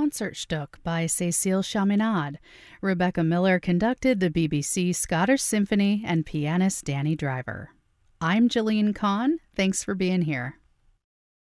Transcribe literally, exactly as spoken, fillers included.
Concertstück by Cécile Chaminade. Rebecca Miller conducted the B B C Scottish Symphony and pianist Danny Driver. I'm Jillian Kahn. Thanks for being here.